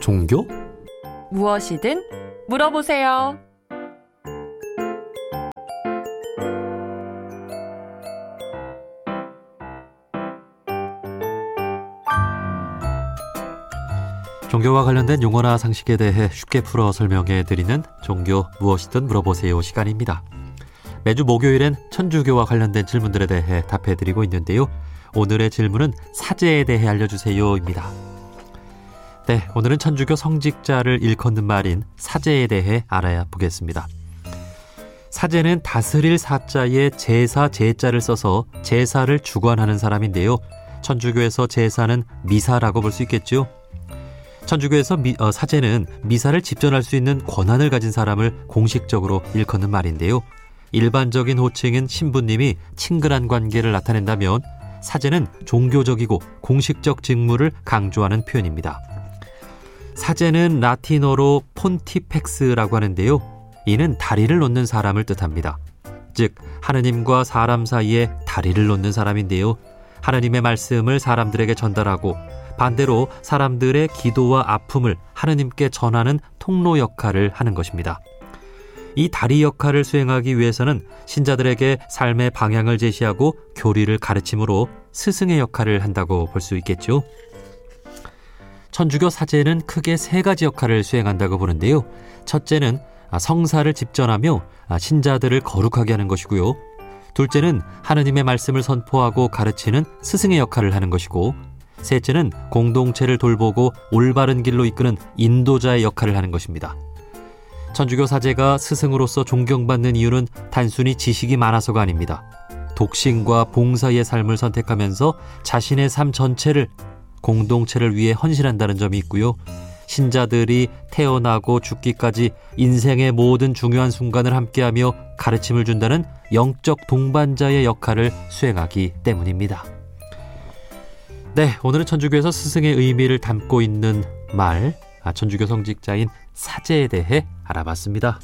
종교? 무엇이든 물어보세요. 종교와 관련된 용어나 상식에 대해 쉽게 풀어 설명해드리는 종교 무엇이든 물어보세요 시간입니다. 매주 목요일엔 천주교와 관련된 질문들에 대해 답해드리고 있는데요. 오늘의 질문은 사제에 대해 알려주세요입니다. 네, 오늘은 천주교 성직자를 일컫는 말인 사제에 대해 알아야 보겠습니다. 사제는 다스릴 사자에 제사 제자를 써서 제사를 주관하는 사람인데요. 천주교에서 제사는 미사라고 볼 수 있겠죠. 천주교에서 사제는 미사를 집전할 수 있는 권한을 가진 사람을 공식적으로 일컫는 말인데요. 일반적인 호칭인 신부님이 친근한 관계를 나타낸다면 사제는 종교적이고 공식적 직무를 강조하는 표현입니다. 사제는 라틴어로 폰티펙스라고 하는데요. 이는 다리를 놓는 사람을 뜻합니다. 즉 하느님과 사람 사이에 다리를 놓는 사람인데요. 하느님의 말씀을 사람들에게 전달하고 반대로 사람들의 기도와 아픔을 하느님께 전하는 통로 역할을 하는 것입니다. 이 다리 역할을 수행하기 위해서는 신자들에게 삶의 방향을 제시하고 교리를 가르침으로 스승의 역할을 한다고 볼 수 있겠죠. 천주교 사제는 크게 세 가지 역할을 수행한다고 보는데요. 첫째는 성사를 집전하며 신자들을 거룩하게 하는 것이고요. 둘째는 하느님의 말씀을 선포하고 가르치는 스승의 역할을 하는 것이고, 셋째는 공동체를 돌보고 올바른 길로 이끄는 인도자의 역할을 하는 것입니다. 천주교 사제가 스승으로서 존경받는 이유는 단순히 지식이 많아서가 아닙니다. 독신과 봉사의 삶을 선택하면서 자신의 삶 전체를 공동체를 위해 헌신한다는 점이 있고요. 신자들이 태어나고 죽기까지 인생의 모든 중요한 순간을 함께하며 가르침을 준다는 영적 동반자의 역할을 수행하기 때문입니다. 네, 오늘은 천주교에서 스승의 의미를 담고 있는 말, 천주교 성직자인 사제에 대해 알아봤습니다.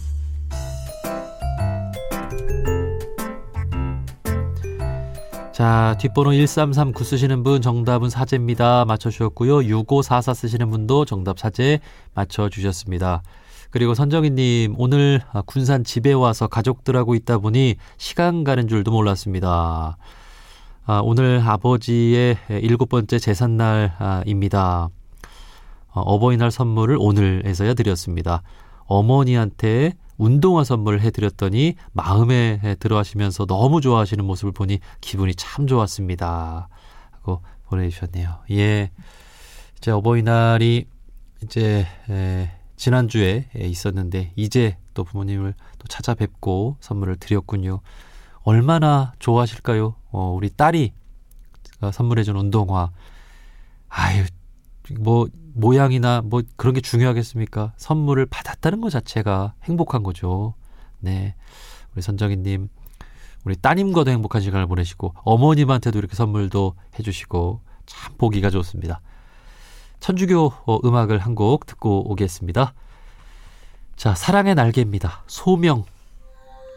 자, 뒷번호 1339 쓰시는 분 정답은 사제입니다. 맞춰주셨고요. 6544 쓰시는 분도 정답 사제 맞춰주셨습니다. 그리고 선정희님, 오늘 군산 집에 와서 가족들하고 있다 보니 시간 가는 줄도 몰랐습니다. 오늘 아버지의 7번째 제삿날입니다. 어버이날 선물을 오늘에서야 드렸습니다. 어머니한테 운동화 선물을 해드렸더니 마음에 들어하시면서 너무 좋아하시는 모습을 보니 기분이 참 좋았습니다. 하고 보내주셨네요. 예, 이제 어버이날이 이제 지난주에 있었는데 이제 또 부모님을 또 찾아뵙고 선물을 드렸군요. 얼마나 좋아하실까요? 우리 딸이 선물해준 운동화. 아유, 뭐 모양이나 뭐 그런 게 중요하겠습니까? 선물을 받았다는 것 자체가 행복한 거죠. 네, 우리 선정희님, 우리 따님과도 행복한 시간을 보내시고 어머님한테도 이렇게 선물도 해주시고 참 보기가 좋습니다. 천주교 음악을 한 곡 듣고 오겠습니다. 자, 사랑의 날개입니다. 소명.